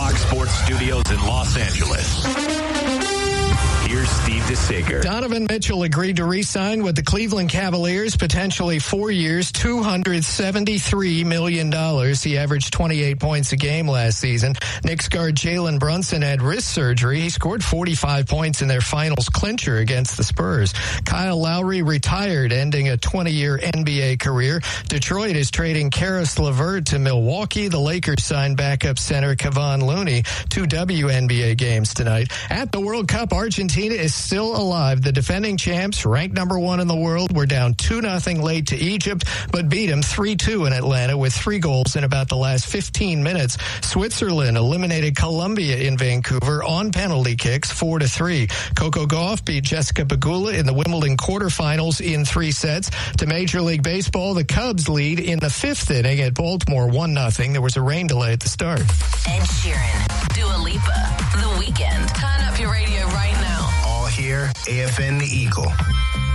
Fox Sports Studios in Los Angeles. Here's Steve DeSager. Donovan Mitchell agreed to re-sign with the Cleveland Cavaliers, potentially 4 years, $273 million. He averaged 28 points a game last season. Knicks guard Jalen Brunson had wrist surgery. He scored 45 points in their finals clincher against the Spurs. Kyle Lowry retired, ending a 20-year NBA career. Detroit is trading Karis LeVert to Milwaukee. The Lakers signed backup center Kevon Looney. 2 WNBA games tonight. At the World Cup, Argentina is still alive. The defending champs, ranked number 1 in the world, were down 2-0 late to Egypt, but beat them 3-2 in Atlanta with 3 goals in about the last 15 minutes. Switzerland eliminated Colombia in Vancouver on penalty kicks 4-3. Coco Gauff beat Jessica Pegula in the Wimbledon quarterfinals in 3 sets. To Major League Baseball, the Cubs lead in the 5th inning at Baltimore 1-0. There was a rain delay at the start. Ed Sheeran, Dua Lipa, The Weeknd. Turn up your radio right now. All here, AFN The Eagle.